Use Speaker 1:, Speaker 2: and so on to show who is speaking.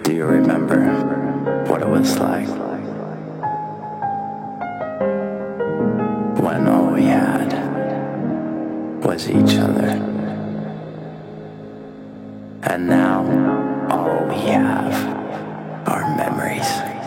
Speaker 1: Do you remember what it was like when all we had was each other? And now all we have are memories.